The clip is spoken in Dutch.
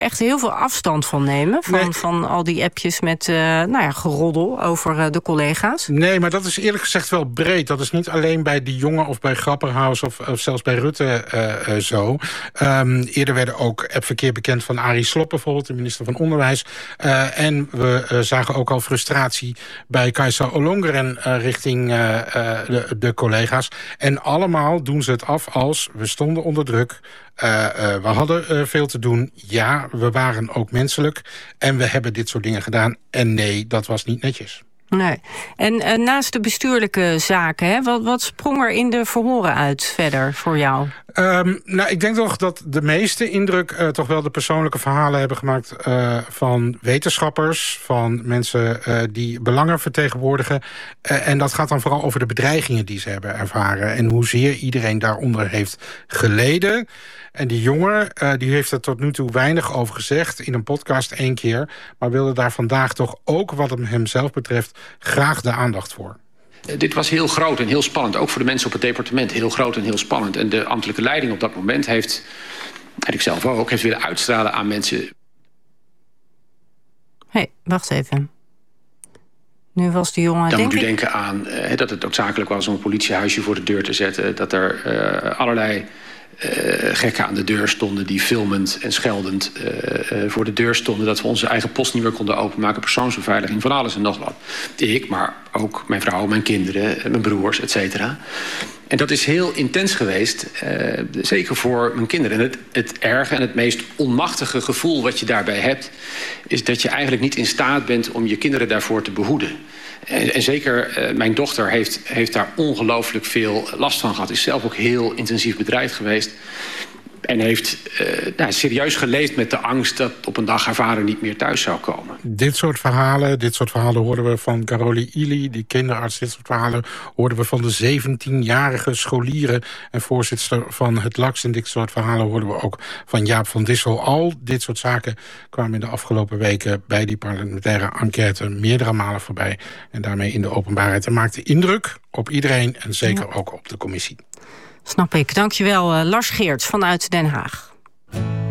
echt heel veel afstand van nemen. Van al die appjes met geroddel over de collega's. Nee, maar dat is eerlijk gezegd wel breed. Dat is niet alleen bij die jongen of bij Grapperhaus of zelfs bij Rutte zo. Eerder werden ook appverkeer bekend van Arie Slob bijvoorbeeld, de minister van Onderwijs. En we zagen ook al frustratie bij Kajsa Ollongren richting de collega's. En allemaal doen ze het af als we stonden onder druk. We hadden veel te doen. Ja, we waren ook menselijk. En we hebben dit soort dingen gedaan. En nee, dat was niet netjes. Nee. En naast de bestuurlijke zaken, wat sprong er in de verhoren uit verder voor jou? Ik denk toch dat de meeste indruk toch wel de persoonlijke verhalen hebben gemaakt van wetenschappers, van mensen die belangen vertegenwoordigen. En dat gaat dan vooral over de bedreigingen die ze hebben ervaren en hoezeer iedereen daaronder heeft geleden. En die jongen die heeft er tot nu toe weinig over gezegd, in een podcast 1 keer, maar wilde daar vandaag toch ook, wat hem zelf betreft, graag de aandacht voor. Dit was heel groot en heel spannend. Ook voor de mensen op het departement. Heel groot en heel spannend. En de ambtelijke leiding op dat moment heeft, en ik zelf ook, heeft willen uitstralen aan mensen. Wacht even. Nu was die jongen... Dan moet u denken aan dat het noodzakelijk was om een politiehuisje voor de deur te zetten. Dat er allerlei gekken aan de deur stonden die filmend en scheldend voor de deur stonden. Dat we onze eigen post niet meer konden openmaken. Persoonsbeveiliging, van alles en nog wat. Ik, maar ook mijn vrouw, mijn kinderen, mijn broers, et cetera. En dat is heel intens geweest, zeker voor mijn kinderen. En het erge en het meest onmachtige gevoel wat je daarbij hebt, is dat je eigenlijk niet in staat bent om je kinderen daarvoor te behoeden. En zeker mijn dochter heeft daar ongelooflijk veel last van gehad. Is zelf ook heel intensief bedreigd geweest. En heeft serieus geleefd met de angst dat op een dag haar vader niet meer thuis zou komen. Dit soort verhalen hoorden we van Caroli Ili, die kinderarts. Dit soort verhalen hoorden we van de 17-jarige scholieren en voorzitter van het LAX. En dit soort verhalen hoorden we ook van Jaap van Dissel. Al dit soort zaken kwamen in de afgelopen weken bij die parlementaire enquête meerdere malen voorbij. En daarmee in de openbaarheid. En maakte indruk op iedereen en zeker ook op de commissie. Snap ik. Dankjewel, Lars Geerts vanuit Den Haag.